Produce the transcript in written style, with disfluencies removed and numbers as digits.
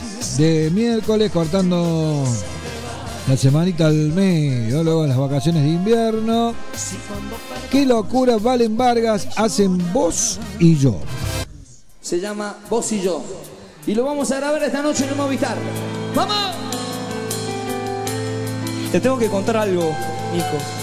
de miércoles, cortando la semanita al medio, luego las vacaciones de invierno. Qué locura, Valen Vargas, hacen Vos y Yo. Se llama Vos y Yo. Y lo vamos a grabar esta noche en el Movistar. ¡Vamos! Te tengo que contar algo, Nico.